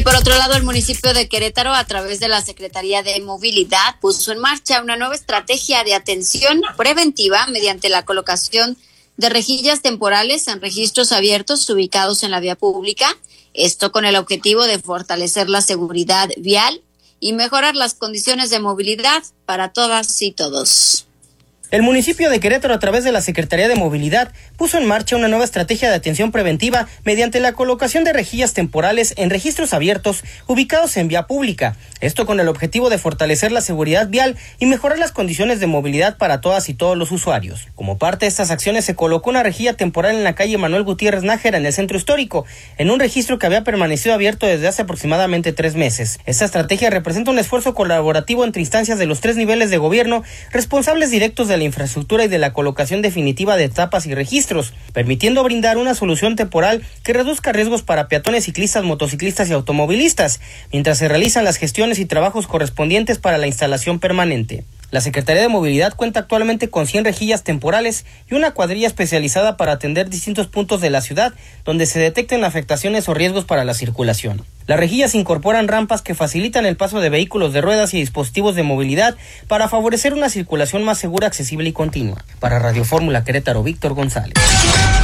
por otro lado, el municipio de Querétaro, a través de la Secretaría de Movilidad, puso en marcha una nueva estrategia de atención preventiva mediante la colocación de rejillas temporales en registros abiertos ubicados en la vía pública, esto con el objetivo de fortalecer la seguridad vial y mejorar las condiciones de movilidad para todas y todos. El municipio de Querétaro, a través de la Secretaría de Movilidad, puso en marcha una nueva estrategia de atención preventiva mediante la colocación de rejillas temporales en registros abiertos ubicados en vía pública. Esto con el objetivo de fortalecer la seguridad vial y mejorar las condiciones de movilidad para todas y todos los usuarios. Como parte de estas acciones, se colocó una rejilla temporal en la calle Manuel Gutiérrez Nájera, en el centro histórico, en un registro que había permanecido abierto desde hace aproximadamente 3 meses. Esta estrategia representa un esfuerzo colaborativo entre instancias de los 3 niveles de gobierno, responsables directos de la infraestructura y de la colocación definitiva de tapas y registros, permitiendo brindar una solución temporal que reduzca riesgos para peatones, ciclistas, motociclistas y automovilistas, mientras se realizan las gestiones y trabajos correspondientes para la instalación permanente. La Secretaría de Movilidad cuenta actualmente con 100 rejillas temporales y una cuadrilla especializada para atender distintos puntos de la ciudad donde se detecten afectaciones o riesgos para la circulación. Las rejillas incorporan rampas que facilitan el paso de vehículos de ruedas y dispositivos de movilidad para favorecer una circulación más segura, accesible y continua. Para Radio Fórmula Querétaro, Víctor González.